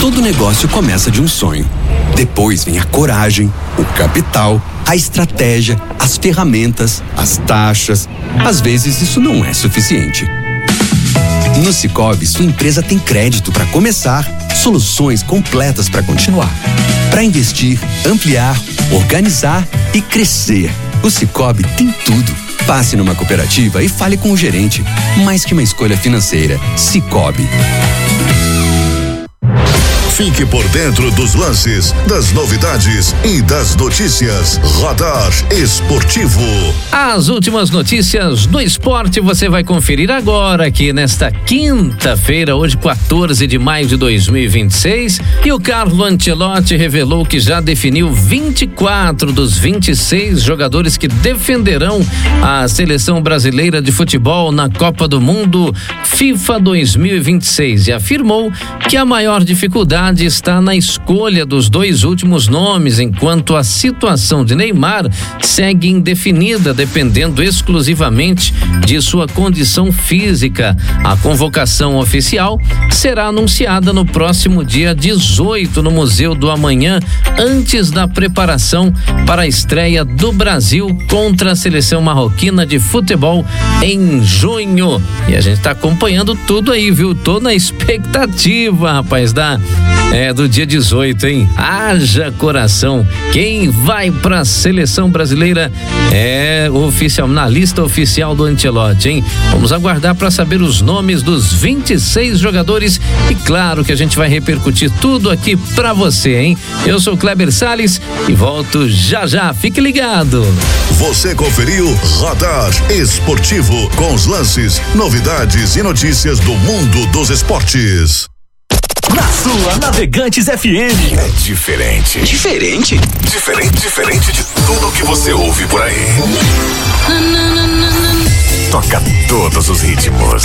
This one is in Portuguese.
Todo negócio começa de um sonho. Depois vem a coragem, o capital, a estratégia, as ferramentas, as taxas. Às vezes isso não é suficiente. No Sicoob, sua empresa tem crédito para começar, soluções completas para continuar. Para investir, ampliar, organizar e crescer. O Sicoob tem tudo. Passe numa cooperativa e fale com o gerente. Mais que uma escolha financeira, Sicoob. Fique por dentro dos lances, das novidades e das notícias. Radar Esportivo. As últimas notícias do esporte você vai conferir agora aqui nesta quinta-feira, hoje 14 de maio de 2026. E o Carlo Ancelotti revelou que já definiu 24 dos 26 jogadores que defenderão a seleção brasileira de futebol na Copa do Mundo FIFA 2026 e afirmou que a maior dificuldade está na escolha dos dois últimos nomes, enquanto a situação de Neymar segue indefinida, dependendo exclusivamente de sua condição física. A convocação oficial será anunciada no próximo dia 18 no Museu do Amanhã, antes da preparação para a estreia do Brasil contra a seleção marroquina de futebol em junho. E a gente está acompanhando tudo aí, viu? Tô na expectativa, rapaz, do dia 18, hein? Haja coração. Quem vai para a seleção brasileira é oficial, na lista oficial do Ancelotti, hein? Vamos aguardar para saber os nomes dos 26 jogadores e claro que a gente vai repercutir tudo aqui para você, hein? Eu sou Kleber Salles e volto já já. Fique ligado. Você conferiu Radar Esportivo com os lances, novidades e notícias do mundo dos esportes. Na sua Navegantes FM. É diferente. Diferente? Diferente de tudo que você ouve por aí. Toca todos os ritmos.